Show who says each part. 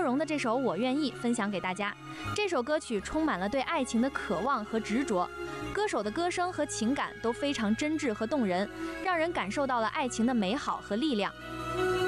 Speaker 1: 荣的这首《我愿意》分享给大家。这首歌曲充满了对爱情的渴望和执着，歌手的歌声和情感都非常真挚和动人，让人感受到了爱情的美好和力量。